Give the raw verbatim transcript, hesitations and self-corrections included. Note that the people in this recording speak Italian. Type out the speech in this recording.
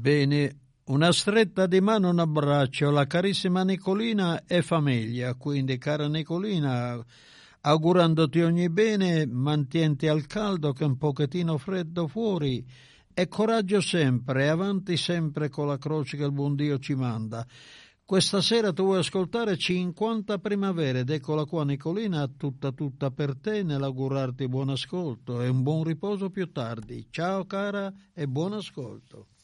Bene, una stretta di mano, un abbraccio alla carissima Nicolina e famiglia. Quindi, cara Nicolina, augurandoti ogni bene, mantienti al caldo che è un pochettino freddo fuori e coraggio sempre, avanti sempre con la croce che il buon Dio ci manda. Questa sera tu vuoi ascoltare cinquanta primavere ed eccola qua Nicolina, tutta tutta per te, nell'augurarti buon ascolto e un buon riposo più tardi. Ciao cara e buon ascolto.